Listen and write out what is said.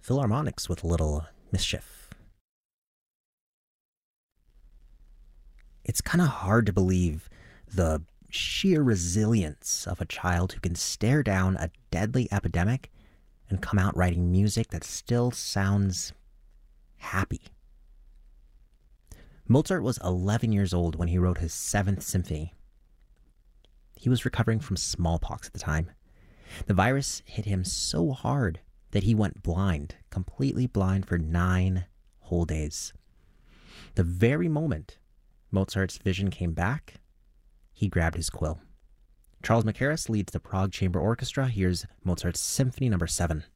Philharmonics with a little mischief. It's kind of hard to believe the sheer resilience of a child who can stare down a deadly epidemic and come out writing music that still sounds happy. Mozart was 11 years old when he wrote his 7th symphony. He was recovering from smallpox at the time. The virus hit him so hard that he went blind, completely blind for 9 whole days. The very moment Mozart's vision came back, he grabbed his quill. Charles Mackerras leads the Prague Chamber Orchestra. Here's Mozart's Symphony No. 7.